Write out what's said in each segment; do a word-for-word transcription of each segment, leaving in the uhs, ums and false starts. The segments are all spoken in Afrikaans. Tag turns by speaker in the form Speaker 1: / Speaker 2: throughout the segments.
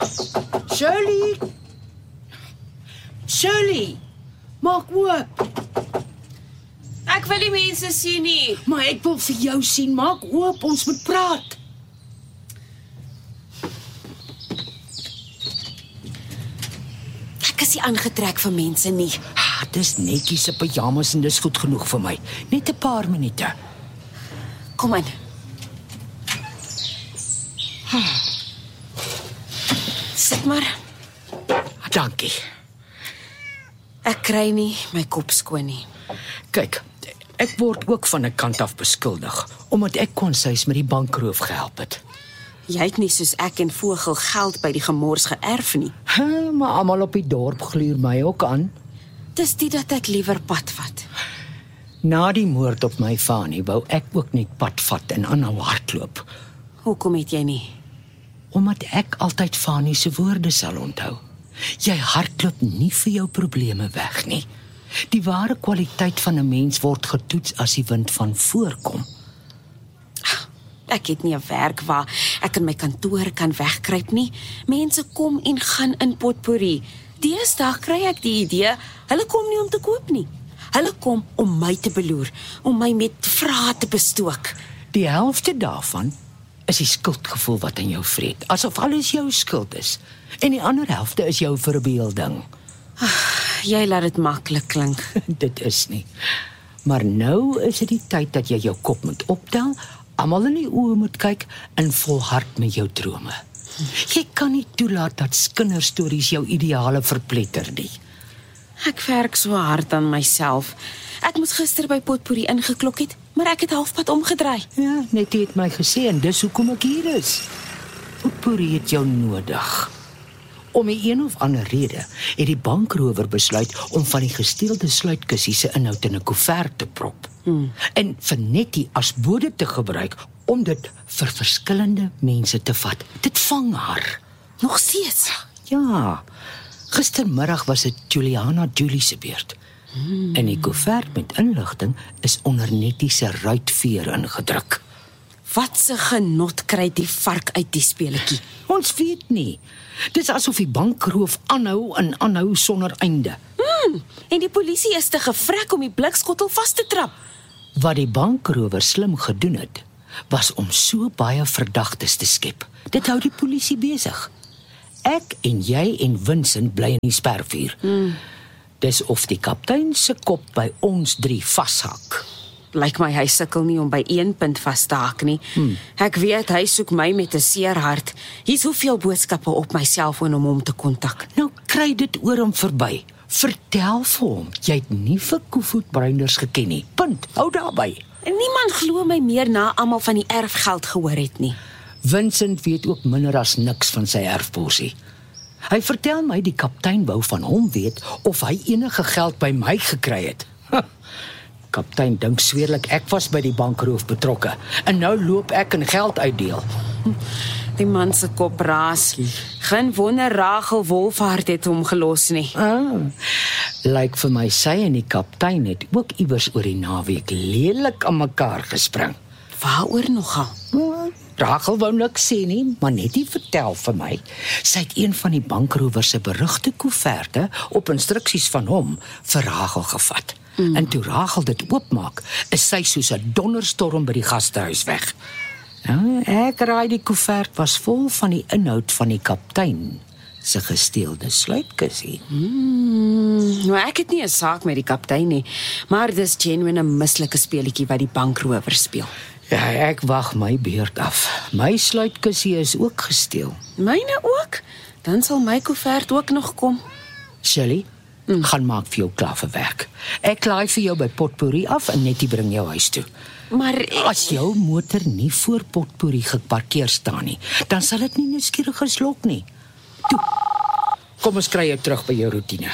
Speaker 1: Shirley! Shirley! Maak oop!
Speaker 2: Ek wil die mense sien nie.
Speaker 1: Maar ek wil vir jou sien, maak oop, ons moet praat.
Speaker 2: Ek is nie aangetrek vir mense nie.
Speaker 1: Ah, dis netjies se pyjamas en dis goed genoeg vir my. Net 'n paar minute.
Speaker 2: Kom in. Sit maar.
Speaker 1: Dankie.
Speaker 2: Ek kry nie my kop skoon nie.
Speaker 1: Kyk, ek word ook van 'n kant af beskuldig, omdat ek Konsuis met die bankroof gehelp het.
Speaker 2: Jy het nie soos ek en Vogel geld by die gemors geërf nie.
Speaker 1: Ha, maar almal op die dorp gluur my ook aan.
Speaker 2: Dis dit dat ek liewer pad vat.
Speaker 1: Na die moord op my Fanie wou ek ook net pad vat en aanhou hardloop,
Speaker 2: Hoekom het jy nie?
Speaker 1: omdat ek altyd Fanie se woorde sal onthou. Jy hardloop nie vir jou probleme weg nie. Die ware kwaliteit van 'n mens word getoets as die wind van voorkom.
Speaker 2: Ek het nie 'n werk waar ek in my kantoor kan wegkruip nie. Mense kom en gaan in Potpourri. Deesdae kry ek die idee, hulle kom nie om te koop nie. Hulle kom om my te beloer, om my met vrae te bestook.
Speaker 1: Die helfte daarvan is die skuldgevoel wat in jou vreet, asof alles jou skuld is. En die ander helfte is jou verbeelding.
Speaker 2: Jy laat dit maklik klink.
Speaker 1: Dit is nie. Maar nou is dit die tyd dat jy jou kop moet optel, almal in die oë moet kyk en volhard met jou drome. Jy kan nie toelaat dat kinderstories jou ideale verpletter nie.
Speaker 2: Ek werk so hard aan myself. Ek moes gister by Potpourri ingeklok het, maar ek het halfpad omgedraai.
Speaker 1: Ja, net jy het my gesê en dis hoekom ek hier is. Potpourri het jou nodig. Om 'n een of ander rede het die bankrower besluit om van die gesteelde sluitkussie se inhoud in 'n koevert te prop. Hmm. En vir Nettie as bode te gebruik om dit vir verskillende mense te vat. Dit vang haar.
Speaker 2: Nog steeds?
Speaker 1: Ja. Gistermiddag was dit Juliana Julie se beurt. Hmm. En die koevert met inligting is onder Nettie se ruitveer ingedruk.
Speaker 2: Wat 'n genot kry die vark uit die speletjie.
Speaker 1: Ons weet nie. Dis asof die bankroof aanhou en aanhou sonder einde.
Speaker 2: Hmm, en die polisie is te gevrek om die blikskottel vas te trap.
Speaker 1: Wat die bankrower slim gedoen het, was om so baie verdagtes te skep. Dit hou die polisie besig. Ek en jy en Vincent bly in die spervuur. Hmm. Dis of die kaptein se kop by ons drie vashak.
Speaker 2: Lyk my hy sukkel nie om by een punt vas te hak nie. Hmm. Ek weet hy soek my met 'n seer hart. Hier's hoeveel boodskappe op my selfoon om hom te kontak.
Speaker 1: Nou kry dit oor hom verby. Vertel vir hom, jy het nie vir Koevoet Bruiners geken nie. Punt, hou daarby.
Speaker 2: En niemand glo my meer na almal van die erfgeld gehoor het nie.
Speaker 1: Vincent weet ook minder as niks van sy erfporsie. Hy vertel my die kaptein wou van hom weet of hy enige geld by my gekry het. Kaptein dink sweerlik ek was by die bankroof betrokke en nou loop ek en geld uitdeel.
Speaker 2: Die man se kop raas. Geen wonder Rachel Wolfhard het hom gelos nie.
Speaker 1: Ah, lyk vir my sy en die kaptein het ook iewers oor die naweek lelik aan mekaar gespring.
Speaker 2: Waaroor nogal?
Speaker 1: Rachel wou niks sê nie, maar net die vertel vir my. Sy het een van die bankrowers se berugte koeverte op instruksies van hom vir Rachel gevat. Mm. En toe Rachel dit oopmaak, is sy soos 'n donderstorm by die gastehuis weg. Nou, ek raai die koevert was vol van die inhoud van die kaptein se gesteelde sluitkussie.
Speaker 2: Hmm, nou ek het nie 'n saak met die kaptein nie, maar dis genuine 'n mislike speletjie wat die bankrower speel.
Speaker 1: Ja, ek wag my beurt af. My sluitkussie is ook gesteel.
Speaker 2: Myne ook? Dan sal my koevert ook nog kom.
Speaker 1: Shirley, mm. gaan maak vir jou klaar vir werk. Ek laai vir jou by Potpourri af en Nettie bring jou huis toe.
Speaker 2: Maar ek...
Speaker 1: as jou motor nie voor Potpourri geparkeer staan nie, dan sal dit nie nuuskierig geslok nie. Toe. Kom ons kry jou terug by jou roetine.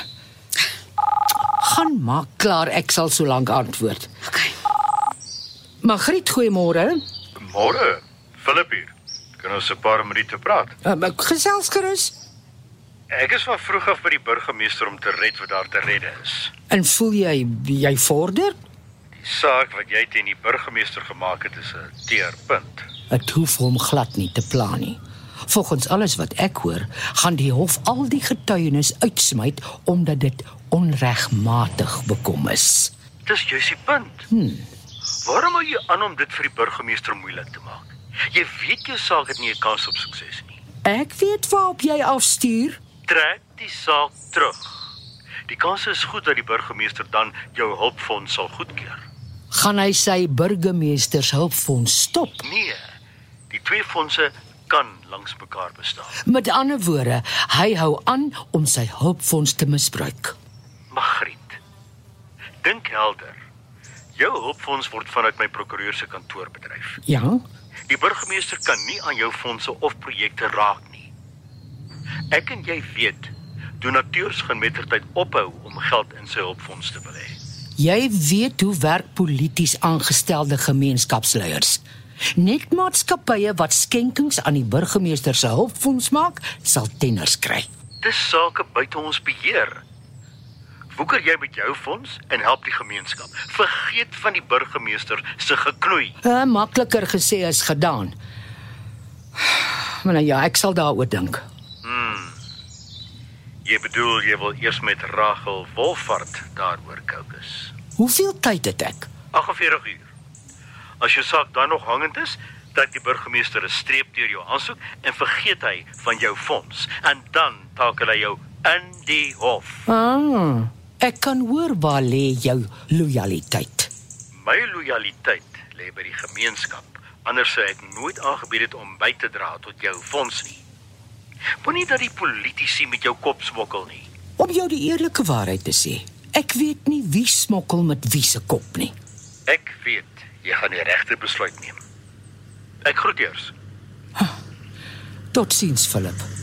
Speaker 1: Gaan maak klaar, ek sal so lank antwoord.
Speaker 2: Okay.
Speaker 1: Margriet, goeiemôre.
Speaker 3: Môre, Philip hier. Kan ons 'n paar minute praat?
Speaker 1: Um, gesels gerus.
Speaker 3: Ek is van vroeg af by die burgemeester om te red wat daar te redde is.
Speaker 1: En voel jy jy vorder?
Speaker 3: Die saak wat jy teen die burgemeester gemaak het is 'n teerpunt.
Speaker 1: Dit hoef hom glad nie te pla nie. Volgens alles wat ek hoor, gaan die hof al die getuienis uitsmyt omdat dit onregmatig bekom is.
Speaker 3: Dis juist die punt. Hmm. Waarom hou jy aan om dit vir die burgemeester moeilik te maak? Jy weet jou saak het nie 'n kans op sukses nie.
Speaker 1: Ek weet waarop jy afstuur.
Speaker 3: Trek die saak terug. Die kans is goed dat die burgemeester dan jou hulpfonds sal goedkeur.
Speaker 1: Gaan hy sy burgemeesters hulpfonds stop?
Speaker 3: Nee, die twee fondse kan langs mekaar bestaan.
Speaker 1: Met ander woorde, hy hou aan om sy hulpfonds te misbruik.
Speaker 3: Magriet, dink helder. Jou hulpfonds word vanuit my prokureur se kantoor bedryf.
Speaker 1: Ja?
Speaker 3: Die burgemeester kan nie aan jou fondse of projekte raak nie. Ek en jy weet, donateurs gaan mettertyd ophou om geld in sy hulpfonds te belê.
Speaker 1: Jy weet hoe werk polities aangestelde gemeenskapsleiers. Net maatskappye wat skenkings aan die burgemeester se hulpfonds maak, sal tenners kry.
Speaker 3: Dis sake buite ons beheer. Woeker jy met jou fonds en help die gemeenskap. Vergeet van die burgemeester se geknoei.
Speaker 1: Uh, makliker gesê as gedaan. Maar nou ja, ek sal daaroor dink.
Speaker 3: Hmm. Jy bedoel jy wil eers met Rachel Wolfhard daaroor koukus.
Speaker 1: Hoeveel tyd het ek?
Speaker 3: agt en veertig uur. As jou saak dan nog hangend is, trek die burgemeester 'n streep deur jou aansoek en vergeet hy van jou fonds. En dan takel hy jou in die hof.
Speaker 1: Ah, ek kan hoor waar lê jou lojaliteit.
Speaker 3: My lojaliteit lê by die gemeenskap. Anders sou ek nooit aangebied het om by te dra tot jou fonds nie. Moenie dat die politici met jou kop smokkel nie.
Speaker 1: Om jou die eerlike waarheid te sê, ek weet nie wie smokkel met wie se kop nie.
Speaker 3: Ek weet, jy gaan die regte besluit neem. Ek groet eers.
Speaker 1: Totsiens, Philip.